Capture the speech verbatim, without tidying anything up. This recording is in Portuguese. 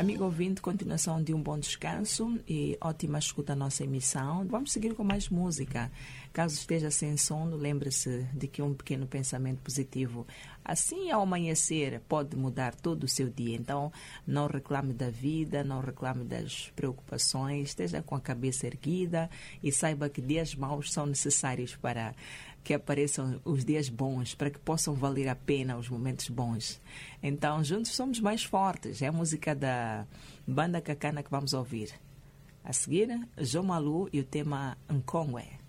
Amigo ouvinte, continuação de um bom descanso e ótima escuta a nossa emissão. Vamos seguir com mais música. Caso esteja sem sono, lembre-se de que um pequeno pensamento positivo, assim ao amanhecer, pode mudar todo o seu dia. Então, não reclame da vida, não reclame das preocupações, esteja com a cabeça erguida e saiba que dias maus são necessários para que apareçam os dias bons, para que possam valer a pena os momentos bons. Então, juntos somos mais fortes. É a música da Banda Cacana que vamos ouvir. A seguir, João Malu e o tema Nkongwe.